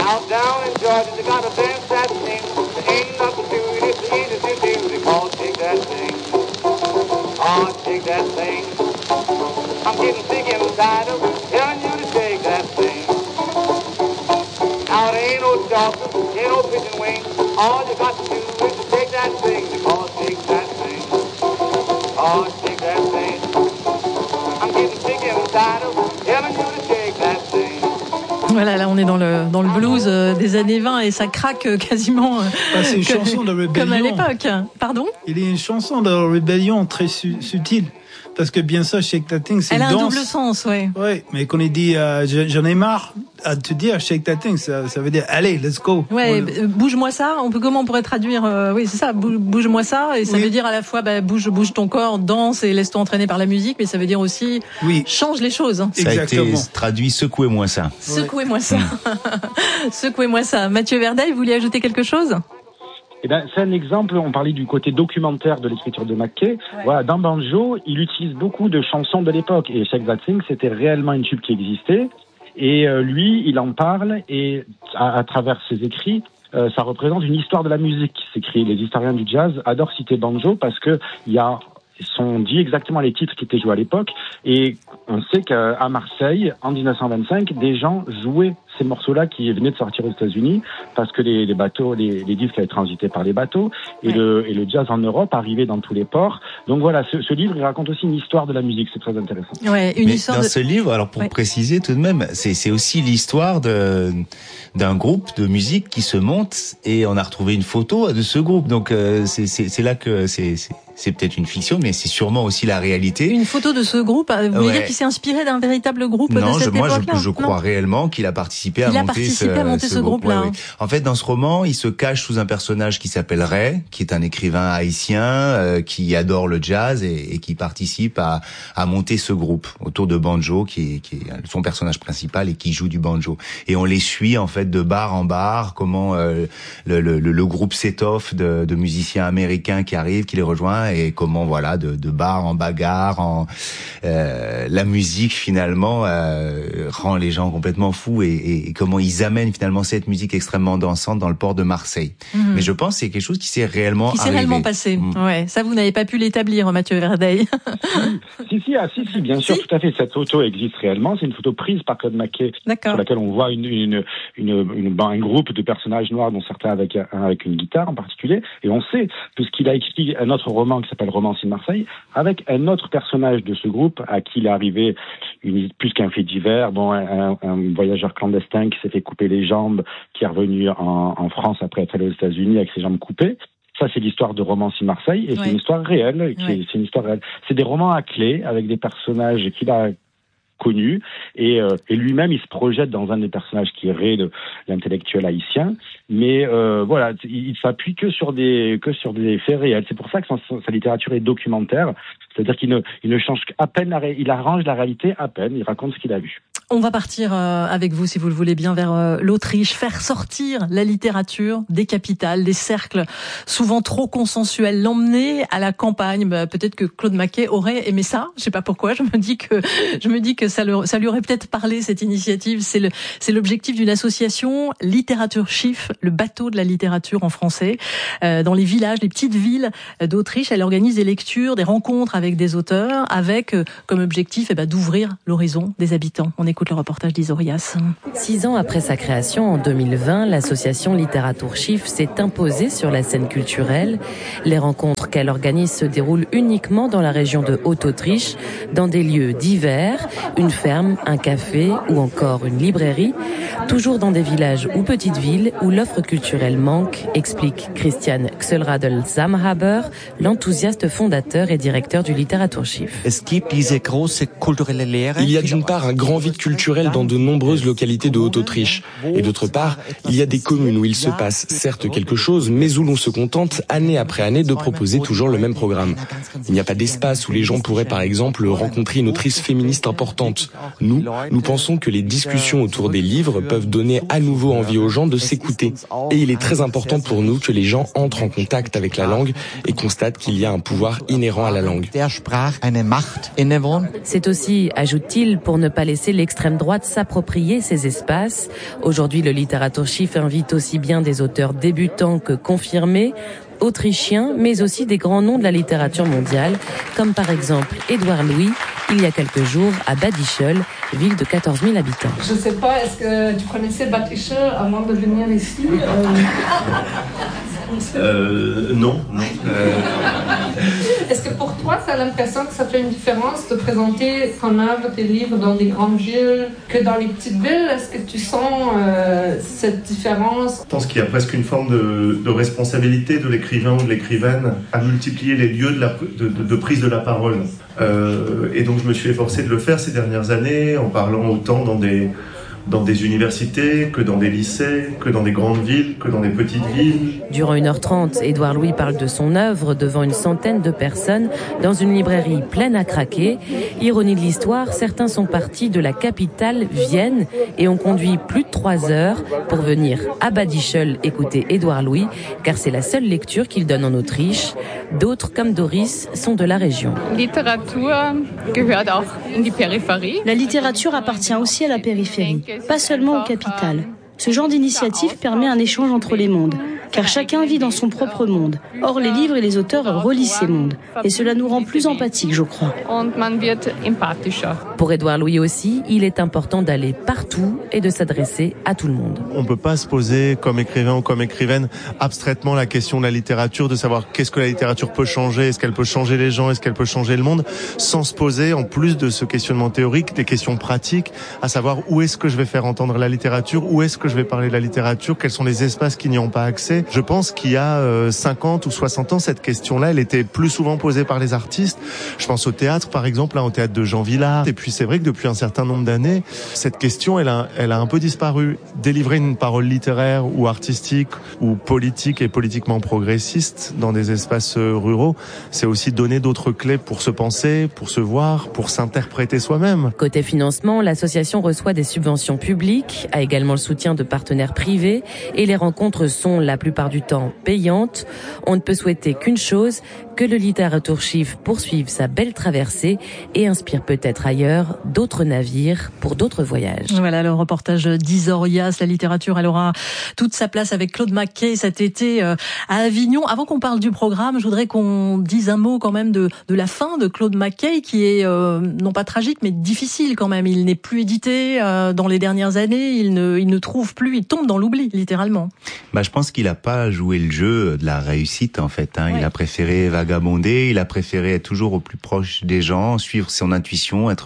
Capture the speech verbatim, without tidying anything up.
Out down in Georgia, they got a dance that thing. There ain't nothing to it, it's easy to do. They call it shake that thing. Oh, shake that thing. I'm getting sick and tired of telling you to shake that thing. Now there ain't no chocolate, ain't no pigeon wing. All you got to do is to shake that thing. They call it shake that thing. Oh, shake that thing. I'm getting sick and tired of telling you to shake that thing. Voilà, là on est dans le dans le blues euh, des années vingt et ça craque euh, quasiment euh, bah, c'est une comme, chanson de rébellion. Comme à l'époque. Pardon ? Il y a une chanson de rébellion très su- subtile. Parce que bien sûr, Shake That Thing, c'est Elle une a danse. un double sens, ouais. Ouais, mais quand il dit euh, j'en ai marre à te dire Shake That Thing, ça, ça veut dire allez, let's go. Ouais, on... bouge-moi ça. On peut comment on pourrait traduire euh, Oui, c'est ça. Bouge-moi ça, et ça oui. veut dire à la fois bah, bouge, bouge ton corps, danse et laisse-toi entraîner par la musique, mais ça veut dire aussi oui. change les choses. Hein. Ça Exactement. a été traduit secouez-moi ça. Secouez-moi ça. Secouez-moi ça. Mathieu Verdet, vous vouliez ajouter quelque chose ? Eh ben, c'est un exemple, on parlait du côté documentaire de l'écriture de McKay. Ouais. Voilà, dans Banjo, il utilise beaucoup de chansons de l'époque. Et Shake That Thing, c'était réellement une tube qui existait. Et euh, lui, il en parle, et à, à travers ses écrits, euh, ça représente une histoire de la musique qui s'écrit. Les historiens du jazz adorent citer Banjo parce que il y a... sont dit exactement les titres qui étaient joués à l'époque. Et on sait qu'à Marseille, en dix-neuf cent vingt-cinq, des gens jouaient ces morceaux-là qui venaient de sortir aux États-Unis parce que les, les bateaux, les, les disques avaient transité par les bateaux et, ouais. le, et le jazz en Europe arrivait dans tous les ports. Donc voilà, ce, ce livre, il raconte aussi une histoire de la musique. C'est très intéressant. Ouais, une Mais histoire dans de... ce livre, alors pour ouais. préciser tout de même, c'est, c'est aussi l'histoire de, d'un groupe de musique qui se monte et on a retrouvé une photo de ce groupe. Donc euh, c'est, c'est, c'est là que c'est, c'est, c'est peut-être une fiction, mais c'est sûrement aussi la réalité. Une photo de ce groupe, vous voulez ouais. dire qu'il s'est inspiré d'un véritable groupe non, de cette je, moi, époque-là ? je, je crois non. réellement qu'il a participé à il monter, a participé ce, à monter ce, ce groupe-là. groupe, ouais, ouais. En fait, dans ce roman, il se cache sous un personnage qui s'appelle Ray, qui est un écrivain haïtien euh, qui adore le jazz et, et qui participe à, à monter ce groupe autour de Banjo, qui est, qui est son personnage principal et qui joue du banjo. Et on les suit en fait de bar en bar, comment euh, le, le, le groupe s'étoffe de, de musiciens américains qui arrivent, qui les rejoignent, et comment voilà de, de bar en bagarre, en euh, la musique finalement euh, rend les gens complètement fous et, et, et comment ils amènent finalement cette musique extrêmement dansante dans le port de Marseille. Mmh. Mais je pense que c'est quelque chose qui s'est réellement qui s'est arrivé. réellement passé. Mmh. Ouais, ça vous n'avez pas pu l'établir, Mathieu Verdet. si si ah, si si bien sûr, si. Tout à fait. Cette photo existe réellement. C'est une photo prise par Claude McKay, sur laquelle on voit une, une, une, une, une, un groupe de personnages noirs, dont certains avec un avec une guitare en particulier. Et on sait, puisqu'il a écrit un autre roman qui s'appelle Romance in Marseille, avec un autre personnage de ce groupe à qui il est arrivé une, plus qu'un fait divers, bon, un, un voyageur clandestin qui s'est fait couper les jambes, qui est revenu en, en France après être allé aux États-Unis avec ses jambes coupées. Ça, c'est l'histoire de Romance in Marseille, et ouais. c'est une histoire réelle. Qui ouais. est, c'est une histoire réelle. C'est des romans à clé avec des personnages qu'il a connus, et, euh, et lui-même, il se projette dans un des personnages qui est Ray, de l'intellectuel haïtien. Mais euh, voilà, il, il s'appuie que sur des que sur des faits réels. C'est pour ça que son, sa littérature est documentaire. C'est-à-dire qu'il ne, il ne change à peine, la ré... il arrange la réalité à peine, il raconte ce qu'il a vu. On va partir euh, avec vous, si vous le voulez bien, vers euh, l'Autriche, faire sortir la littérature des capitales, des cercles souvent trop consensuels, l'emmener à la campagne. Bah, peut-être que Claude McKay aurait aimé ça, je sais pas pourquoi, je me dis que je me dis que ça, le, ça lui aurait peut-être parlé, cette initiative. C'est, le, c'est l'objectif d'une association, Literatur Schiff, le bateau de la littérature en français. Euh, dans les villages, les petites villes d'Autriche, elle organise des lectures, des rencontres avec des auteurs, avec euh, comme objectif eh ben, d'ouvrir l'horizon des habitants. On écoute le reportage d'Isorias. Six ans après sa création, en deux mille vingt, l'association Literatur Schiff s'est imposée sur la scène culturelle. Les rencontres qu'elle organise se déroulent uniquement dans la région de Haute-Autriche, dans des lieux divers, une ferme, un café ou encore une librairie, toujours dans des villages ou petites villes où l'offre culturelle manque, explique Christian Xelradl-Samhaber, l'enthousiaste fondateur et directeur du Literatur Schiff. Il y a d'une part un grand vide culturel dans de nombreuses localités de Haute-Autriche, et d'autre part, il y a des communes où il se passe certes quelque chose, mais où l'on se contente année après année de proposer toujours le même programme. Il n'y a pas d'espace où les gens pourraient par exemple rencontrer une autrice féministe importante. Nous, nous pensons que les discussions autour des livres peuvent donner à nouveau envie aux gens de s'écouter. Et il est très important pour nous que les gens entrent en contact avec la langue et constatent qu'il y a un pouvoir inhérent à la langue. C'est aussi, ajoute-t-il, pour ne pas laisser l'extrême l'extrême droite s'approprier ces espaces. Aujourd'hui, le Literatursschiff invite aussi bien des auteurs débutants que confirmés, autrichiens, mais aussi des grands noms de la littérature mondiale, comme par exemple Édouard Louis, il y a quelques jours à Bad Ischl, ville de quatorze mille habitants. Je ne sais pas, est-ce que tu connaissais Bad Ischl avant de venir ici euh... Euh, non, non. Euh... Est-ce que pour toi, tu as l'impression que ça fait une différence de présenter ton œuvre, tes livres dans des grandes villes que dans les petites villes? Est-ce que tu sens euh, cette différence? Je pense qu'il y a presque une forme de, de responsabilité de l'écrivain ou de l'écrivaine à multiplier les lieux de, la, de, de, de prise de la parole. Euh, et donc je me suis efforcé de le faire ces dernières années en parlant autant dans des... dans des universités, que dans des lycées, que dans des grandes villes, que dans des petites villes. Durant une heure trente, Édouard Louis parle de son œuvre devant une centaine de personnes dans une librairie pleine à craquer. Ironie de l'histoire, certains sont partis de la capitale, Vienne, et ont conduit plus de trois heures pour venir à Bad Ischl écouter Édouard Louis, car c'est la seule lecture qu'il donne en Autriche. D'autres, comme Doris, sont de la région. La littérature appartient aussi à la périphérie, pas seulement aux capitales. Ce genre d'initiative permet un échange entre les mondes, car chacun vit dans son propre monde. Or, les livres et les auteurs relisent ces mondes, et cela nous rend plus empathiques, je crois. Pour Édouard Louis aussi, il est important d'aller partout et de s'adresser à tout le monde. On ne peut pas se poser, comme écrivain ou comme écrivaine, abstraitement la question de la littérature, de savoir qu'est-ce que la littérature peut changer, est-ce qu'elle peut changer les gens, est-ce qu'elle peut changer le monde, sans se poser, en plus de ce questionnement théorique, des questions pratiques, à savoir où est-ce que je vais faire entendre la littérature, où est-ce que je vais parler de la littérature, quels sont les espaces qui n'y ont pas accès. Je pense qu'il y a euh, cinquante ou soixante ans, cette question-là, elle était plus souvent posée par les artistes. Je pense au théâtre, par exemple, là, au théâtre de Jean Vilar. Et puis c'est vrai que depuis un certain nombre d'années, cette question, elle a, elle a un peu disparu. Délivrer une parole littéraire ou artistique ou politique et politiquement progressiste dans des espaces ruraux, c'est aussi donner d'autres clés pour se penser, pour se voir, pour s'interpréter soi-même. Côté financement, l'association reçoit des subventions publiques, a également le soutien de partenaires privés et les rencontres sont la plupart du temps payantes. On ne peut souhaiter qu'une chose, que le Literatursschiff poursuive sa belle traversée et inspire peut-être ailleurs d'autres navires pour d'autres voyages. Voilà le reportage d'Isorias. La littérature, elle aura toute sa place avec Claude Mackay cet été à Avignon. Avant qu'on parle du programme, je voudrais qu'on dise un mot quand même de, de la fin de Claude Mackay qui est euh, non pas tragique mais difficile quand même. Il n'est plus édité euh, dans les dernières années, il ne, il ne trouve plus, il tombe dans l'oubli littéralement. Bah, je pense qu'il a pas joué le jeu de la réussite en fait. Hein. Ouais. Il a préféré vagabonder, il a préféré être toujours au plus proche des gens, suivre son intuition, être